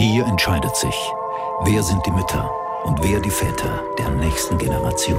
Hier entscheidet sich, wer sind die Mütter und wer die Väter der nächsten Generation.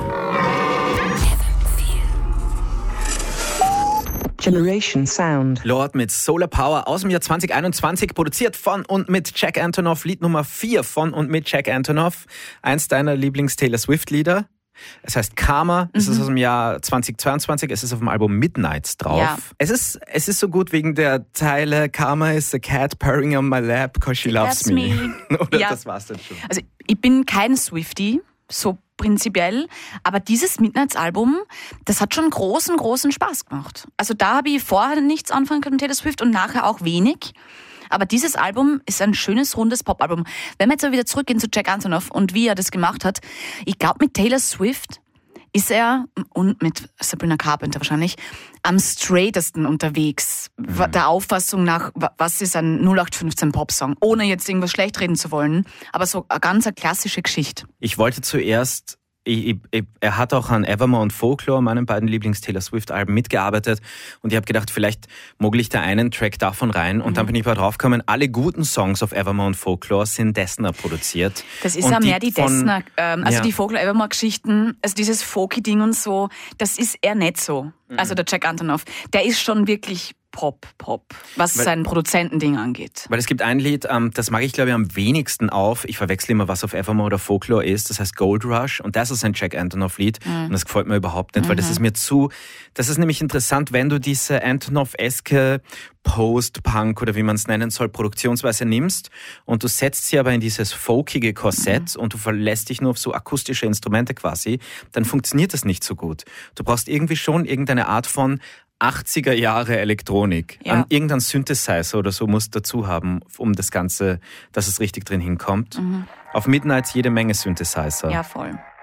Generation Sound. Lorde mit Solar Power aus dem Jahr 2021, produziert von und mit Jack Antonoff, Lied Nummer 4 von und mit Jack Antonoff. Eins deiner Lieblings-Taylor Swift-Lieder. Es heißt Karma, es ist aus dem Jahr 2022, es ist auf dem Album Midnights drauf. Ja. Es ist so gut wegen der Zeile Karma is a cat purring on my lap cause she loves me. Oder ja. Das war's dann schon. Also ich bin kein Swiftie, so prinzipiell, aber dieses Midnights-Album, das hat schon großen Spaß gemacht. Also da habe ich vorher nichts anfangen können mit Taylor Swift und nachher auch wenig. Aber dieses Album ist ein schönes, rundes Pop-Album. Wenn wir jetzt aber wieder zurückgehen zu Jack Antonoff und wie er das gemacht hat, ich glaube, mit Taylor Swift ist er, und mit Sabrina Carpenter wahrscheinlich, am straightesten unterwegs. Der Auffassung nach, was ist ein 0815-Pop-Song, ohne jetzt irgendwas schlecht reden zu wollen. Aber so eine ganz klassische Geschichte. Ich wollte zuerst... Er hat auch an Evermore und Folklore, meinen beiden Lieblings-Taylor Swift-Alben, mitgearbeitet. Und ich habe gedacht, vielleicht mogel ich da einen Track davon rein. Und dann bin ich aber draufgekommen, alle guten Songs auf Evermore und Folklore sind Dessner produziert. Das ist ja mehr die Dessner, die Folklore-Evermore-Geschichten, also dieses Folky-Ding und so, das ist eher nicht so. Also der Jack Antonoff, der ist schon wirklich Pop, was sein Produzentending angeht. Weil es gibt ein Lied, das mag ich glaube ich am wenigsten auf. Ich verwechsle immer, was auf Evermore oder Folklore ist. Das heißt Gold Rush und das ist ein Jack Antonoff-Lied. Und das gefällt mir überhaupt nicht, weil das ist mir das ist nämlich interessant, wenn du diese Antonoff-eske Post-Punk oder wie man es nennen soll, Produktionsweise nimmst und du setzt sie aber in dieses folkige Korsett und du verlässt dich nur auf so akustische Instrumente quasi, dann funktioniert das nicht so gut. Du brauchst irgendwie schon irgendeine Art von 80er Jahre Elektronik. Ja. Irgendein Synthesizer oder so muss dazu haben, um das Ganze, dass es richtig drin hinkommt. Auf Midnights jede Menge Synthesizer. Ja, voll.